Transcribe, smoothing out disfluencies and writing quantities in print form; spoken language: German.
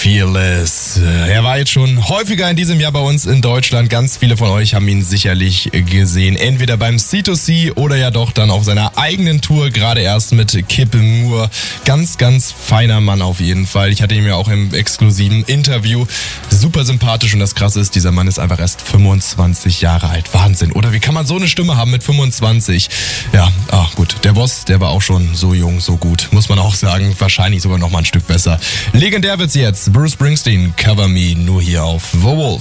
Fearless. Er war jetzt schon häufiger in diesem Jahr bei uns in Deutschland. Ganz viele von euch haben ihn sicherlich gesehen. Entweder beim C2C oder ja doch dann auf seiner eigenen Tour. Gerade erst mit Kip Moore. Ganz, ganz feiner Mann auf jeden Fall. Ich hatte ihn ja auch im exklusiven Interview. Super sympathisch und das Krasse ist, dieser Mann ist einfach erst 25 Jahre alt. Wahnsinn. Oder wie kann man so eine Stimme haben mit 25? Ja, gut. Der Boss, der war auch schon so jung, so gut. Muss man auch sagen. Wahrscheinlich sogar noch mal ein Stück besser. Legendär wird's jetzt. Bruce Springsteen, Cover Me, nur hier auf The Wolf.